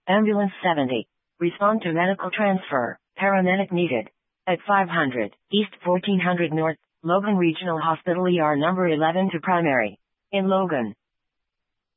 Ambulance 70. Respond to medical transfer. Paramedic needed. At 500 East 1400 North, Logan Regional Hospital ER number 11 to primary. In Logan.